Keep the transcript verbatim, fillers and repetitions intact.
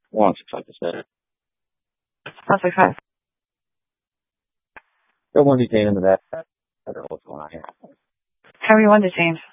one six five percent. one six five. Don't want to detain in the back. I don't know what's going on here. How are you one detained?